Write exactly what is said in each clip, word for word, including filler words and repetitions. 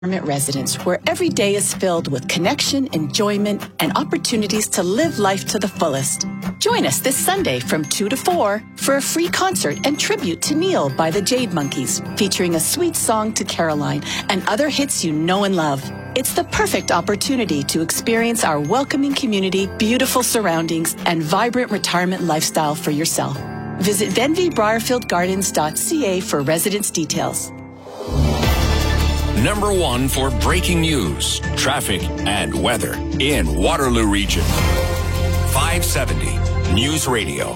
Residence, where every day is filled with connection, enjoyment, and opportunities to live life to the fullest. Join us this Sunday from two to four for a free concert and tribute to Neil by the Jade Monkeys, featuring a sweet song to Caroline and other hits you know and love. It's the perfect opportunity to experience our welcoming community, beautiful surroundings, and vibrant retirement lifestyle for yourself. Visit venvy briarfield gardens dot c a for residence details. Number one for breaking news, traffic, and weather in Waterloo Region. five seventy News Radio.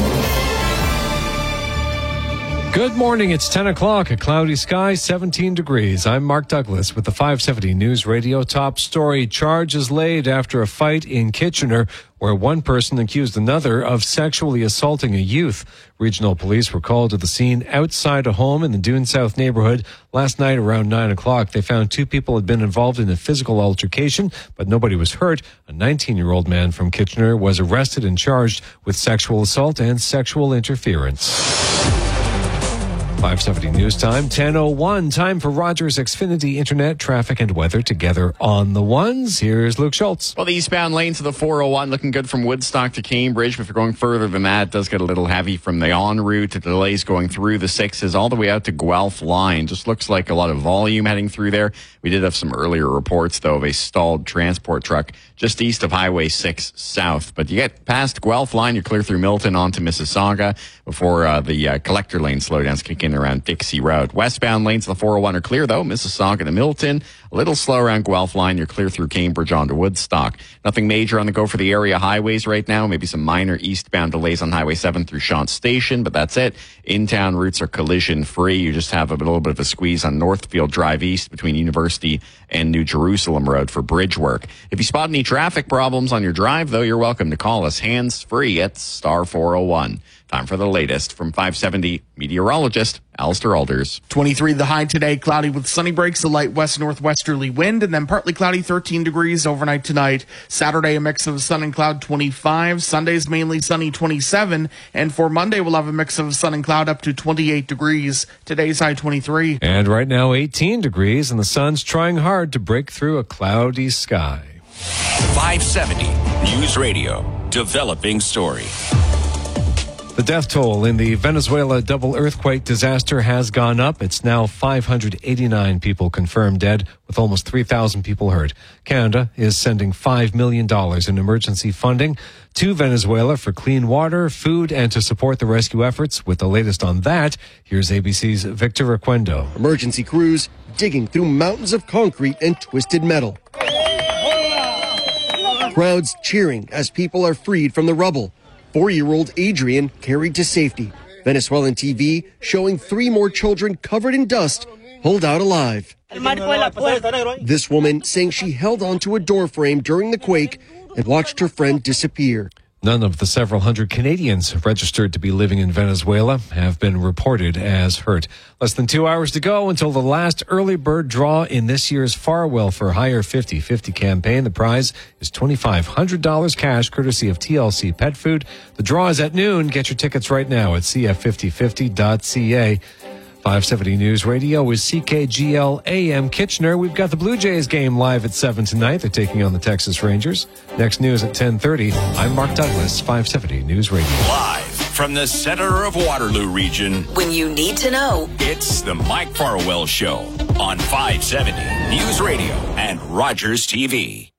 Good morning. It's ten o'clock. A cloudy sky, seventeen degrees. I'm Mark Douglas with the five seventy News Radio top story. Charges laid after a fight in Kitchener where one person accused another of sexually assaulting a youth. Regional police were called to the scene outside a home in the Dune South neighborhood last night around nine o'clock. They found two people had been involved in a physical altercation, but nobody was hurt. A nineteen-year-old man from Kitchener was arrested and charged with sexual assault and sexual interference. five seventy News Time, ten oh one. Time for Rogers Xfinity Internet, traffic and weather together on the ones. Here's Luke Schultz. Well, the eastbound lanes of the four oh one looking good from Woodstock to Cambridge. But if you're going further than that, it does get a little heavy from the en route to delays going through the sixes all the way out to Guelph line. Just looks like a lot of volume heading through there. We did have some earlier reports, though, of a stalled transport truck just east of Highway six South. But you get past Guelph line, you're clear through Milton onto Mississauga before uh, the uh, collector lane slowdowns kick in around Dixie Road. Westbound lanes of the four oh one are clear, though. Mississauga to Milton. A little slow around Guelph line. You're clear through Cambridge onto Woodstock. Nothing major on the go for the area highways right now. Maybe some minor eastbound delays on Highway seven through Shant Station, but that's it. In-town routes are collision-free. You just have a little bit of a squeeze on Northfield Drive East between University and New Jerusalem Road for bridge work. If you spot any traffic problems on your drive, though, you're welcome to call us hands-free at star four oh one. Time for the latest from five seventy meteorologist Alistair Alders. twenty-three the high today, cloudy with sunny breaks, a light west-northwesterly wind, and then partly cloudy, thirteen degrees overnight tonight. Saturday, a mix of sun and cloud, twenty-five. Sunday's mainly sunny, twenty-seven. And for Monday, we'll have a mix of sun and cloud up to twenty-eight degrees. Today's high, twenty-three. And right now, eighteen degrees, and the sun's trying hard to break through a cloudy sky. five seventy News Radio. Developing story. The death toll in the Venezuela double earthquake disaster has gone up. It's now five hundred eighty-nine people confirmed dead, with almost three thousand people hurt. Canada is sending five million dollars in emergency funding to Venezuela for clean water, food, and to support the rescue efforts. With the latest on that, here's A B C's Victor Requendo. Emergency crews digging through mountains of concrete and twisted metal. Crowds cheering as people are freed from the rubble. Four-year-old Adrian carried to safety. Venezuelan T V showing three more children covered in dust pulled out alive. This woman saying she held onto a door frame during the quake and watched her friend disappear. None of the several hundred Canadians registered to be living in Venezuela have been reported as hurt. Less than two hours to go until the last early bird draw in this year's Farwell for Hire fifty fifty campaign. The prize is twenty-five hundred dollars cash, courtesy of T L C Pet Food. The draw is at noon. Get your tickets right now at c f fifty fifty dot c a. five seventy News Radio is C K G L A M Kitchener. We've got the Blue Jays game live at seven tonight. They're taking on the Texas Rangers. Next news at ten thirty. I'm Mark Douglas, five seventy News Radio. Live from the center of Waterloo Region. When you need to know. It's the Mike Farwell Show on five seventy News Radio and Rogers T V.